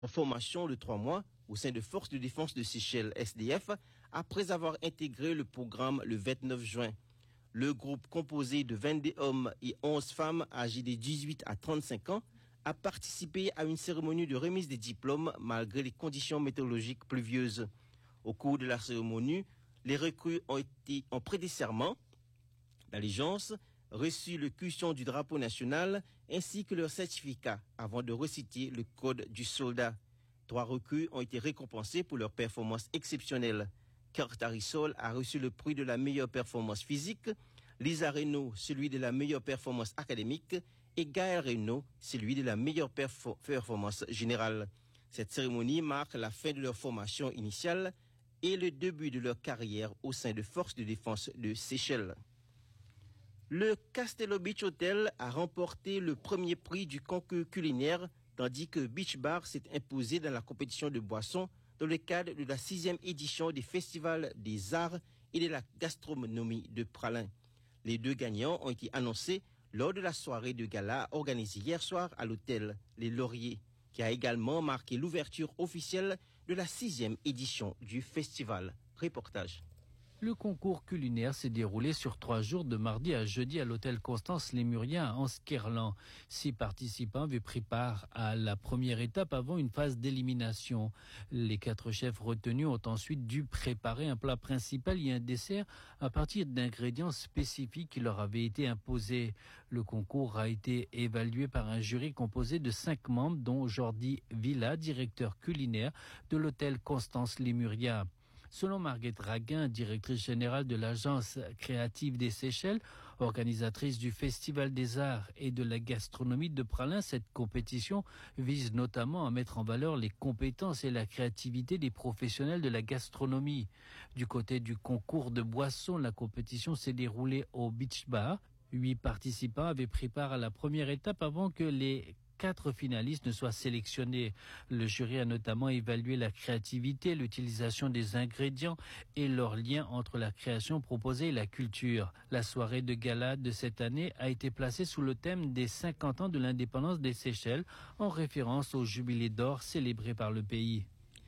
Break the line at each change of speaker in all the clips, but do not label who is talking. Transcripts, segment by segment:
en formation de 3 mois au sein de Forces de défense de Seychelles SDF après avoir intégré le programme le 29 juin. Le groupe composé de 22 hommes et 11 femmes âgés de 18 à 35 ans a participé à une cérémonie de remise des diplômes malgré les conditions météorologiques pluvieuses. Au cours de la cérémonie, les recrues ont prêté serment d'allégeance, reçu le cushion du drapeau national ainsi que leur certificat avant de réciter le code du soldat. 3 recrues ont été récompensées pour leur performance exceptionnelle. Kurt Harrisol a reçu le prix de la meilleure performance physique, Lisa Reynaud celui de la meilleure performance académique et Gaël Reynaud celui de la meilleure performance générale. Cette cérémonie marque la fin de leur formation initiale et le début de leur carrière au sein de Forces de défense de Seychelles. Le Castello Beach Hotel a remporté le premier prix du concours culinaire, tandis que Beach Bar s'est imposé dans la compétition de boissons dans le cadre de la 6e édition des Festivals des Arts et de la Gastronomie de Pralin. Les 2 gagnants ont été annoncés lors de la soirée de gala organisée hier soir à l'hôtel Les Lauriers, qui a également marqué l'ouverture officielle de la 6e édition du festival. Reportage.
Le concours culinaire s'est déroulé sur 3 jours de mardi à jeudi à l'hôtel Constance Lémurien à Anse-Kerlan. 6 participants avaient pris part à la première étape avant une phase d'élimination. Les 4 chefs retenus ont ensuite dû préparer un plat principal et un dessert à partir d'ingrédients spécifiques qui leur avaient été imposés. Le concours a été évalué par un jury composé de 5 membres, dont Jordi Villa, directeur culinaire de l'hôtel Constance Lémurien. Selon Marguerite Raguin, directrice générale de l'Agence créative des Seychelles, organisatrice du Festival des Arts et de la Gastronomie de Pralin, cette compétition vise notamment à mettre en valeur les compétences et la créativité des professionnels de la gastronomie. Du côté du concours de boissons, la compétition s'est déroulée au Beach Bar. 8 participants avaient pris part à la première étape avant que les 4 finalistes ne soient sélectionnés. Le jury a notamment évalué la créativité, l'utilisation des ingrédients et leur lien entre la création proposée et la culture. La soirée de gala de cette année a été placée sous le thème des 50 ans de l'indépendance des Seychelles, en référence au jubilé d'or célébré par le pays.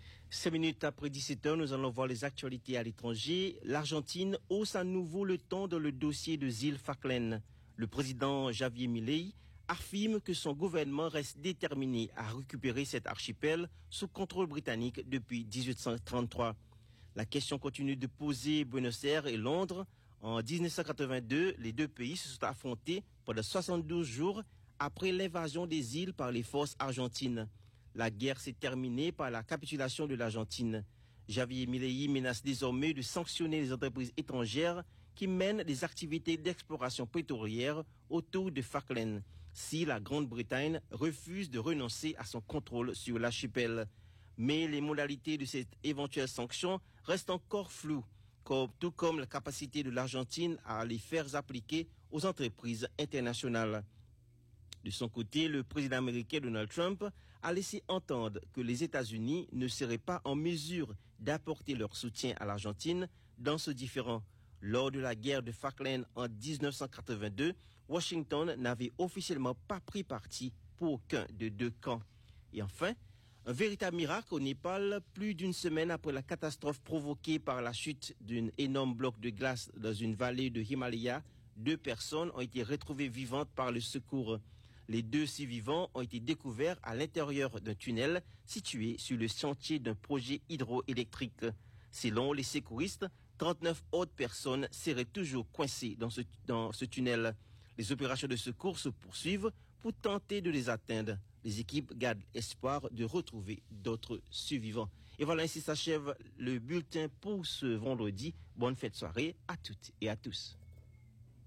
5 minutes après 17h, nous allons voir les actualités à l'étranger. L'Argentine hausse à nouveau le ton dans le dossier de îles Falkland. Le président Javier Milei affirme que son gouvernement reste déterminé à récupérer cet archipel sous contrôle britannique depuis 1833. La question continue de poser Buenos Aires et Londres. En 1982, les 2 pays se sont affrontés pendant 72 jours après l'invasion des îles par les forces argentines. La guerre s'est terminée par la capitulation de l'Argentine. Javier Milei menace désormais de sanctionner les entreprises étrangères qui mènent des activités d'exploration pétrolière autour de Falkland si la Grande-Bretagne refuse de renoncer à son contrôle sur l'archipel. Mais les modalités de cette éventuelle sanction restent encore floues, tout comme la capacité de l'Argentine à les faire appliquer aux entreprises internationales. De son côté, le président américain Donald Trump a laissé entendre que les États-Unis ne seraient pas en mesure d'apporter leur soutien à l'Argentine dans ce différend. Lors de la guerre de Falkland en 1982, Washington n'avait officiellement pas pris parti pour aucun des 2 camps. Et enfin, un véritable miracle au Népal, plus d'une semaine après la catastrophe provoquée par la chute d'un énorme bloc de glace dans une vallée de Himalaya, 2 personnes ont été retrouvées vivantes par le secours. Les 2 survivants ont été découverts à l'intérieur d'un tunnel situé sur le chantier d'un projet hydroélectrique. Selon les secouristes, 39 autres personnes seraient toujours coincées dans ce tunnel. Les opérations de secours se poursuivent pour tenter de les atteindre. Les équipes gardent espoir de retrouver d'autres survivants. Et voilà, ainsi s'achève le bulletin pour ce vendredi. Bonne fête de soirée à toutes et à tous.